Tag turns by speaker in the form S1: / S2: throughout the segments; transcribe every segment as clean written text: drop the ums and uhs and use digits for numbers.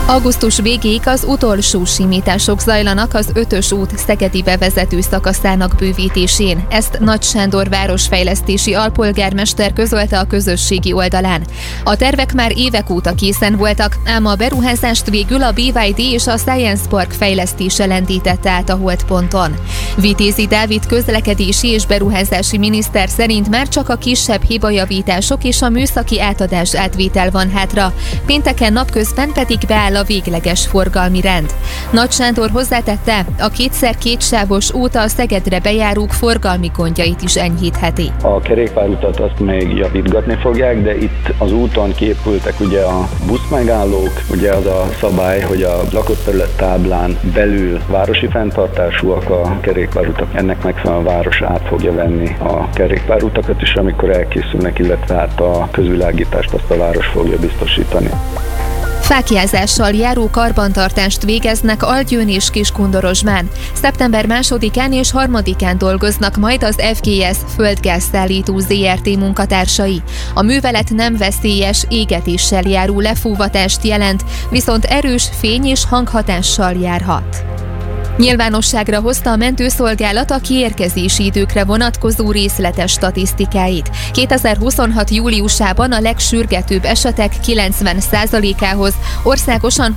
S1: Augusztus végéig az utolsó simítások zajlanak az 5-ös út szegedi bevezető szakaszának bővítésén. Ezt Nagy Sándor városfejlesztési alpolgármester közölte a közösségi oldalán. A tervek már évek óta készen voltak, ám a beruházást végül a BYD és a Science Park fejlesztése lendítette át a holtponton. Vitézi Dávid közlekedési és beruházási miniszter szerint már csak a kisebb hibajavítások és a műszaki átadás átvétel van hátra. Pénteken napközben pedig beáll a végleges forgalmi rend. Nagy Sándor hozzátette, a 2x2 sávos út a Szegedre bejárók forgalmi gondjait is enyhítheti.
S2: A kerékpárutat azt még javítgatni fogják, de itt az úton kiépültek ugye a buszmegállók, ugye az a szabály, hogy a lakott terület táblán belül városi fenntartásúak a kerékpárutak. Ennek megfelelően a város át fogja venni a kerékpárutakat is, amikor elkészülnek, illetve hát a közvilágítást azt a város fogja biztosítani.
S1: Fáklyázással járó karbantartást végeznek Algyőn és Kiskundorozsmán. Szeptember 2-án és 3-án dolgoznak majd az FGS Földgázszállító ZRT munkatársai. A művelet nem veszélyes, égetéssel járó lefúvatást jelent, viszont erős fény- és hanghatással járhat. Nyilvánosságra hozta a mentőszolgálat a kiérkezési időkre vonatkozó részletes statisztikáit. 2026. júliusában a legsürgetőbb esetek 90%-ához országosan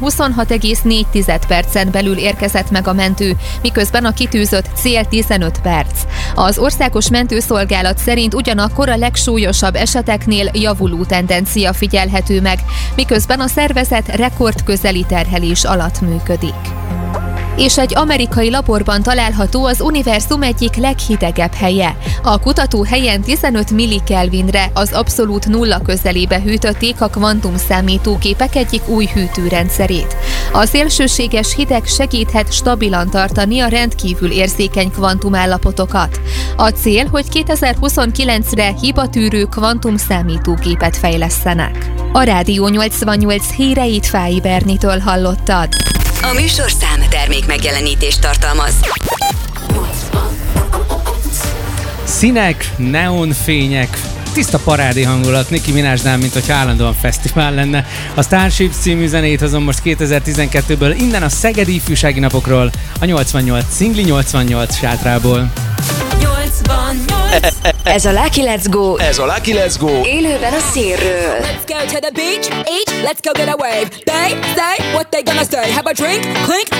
S1: 26,4 percen belül érkezett meg a mentő, miközben a kitűzött cél 15 perc. Az országos mentőszolgálat szerint ugyanakkor a legsúlyosabb eseteknél javuló tendencia figyelhető meg, miközben a szervezet rekordközeli terhelés alatt működik. És egy amerikai laborban található az univerzum egyik leghidegebb helye. A kutatóhelyen 15 millikelvinre, az abszolút nulla közelébe hűtötték a kvantumszámítógépek egyik új hűtőrendszerét. A szélsőséges hideg segíthet stabilan tartani a rendkívül érzékeny kvantumállapotokat. A cél, hogy 2029-re hibatűrő kvantumszámítógépet fejlesztenek. A Rádió 88 híreit Fáy Bernitől hallottad.
S3: A műsorszám termék megjelenítést tartalmaz.
S4: Színek, neonfények, tiszta parádé hangulat, Nicki Minajnál, mint hogy állandóan fesztivál lenne. A Starships című zenét hozom most 2012-ből, innen a Szegedi Ifjúsági Napokról, a 88 Szingli 88 sátrából.
S3: 88. Ez a Lucky Let's Go.
S5: Ez a Lucky Let's Go.
S3: Élőben a szélről.
S6: Let's go to the beach, each, let's go get a wave. They say what they gonna say. Have a drink, clink.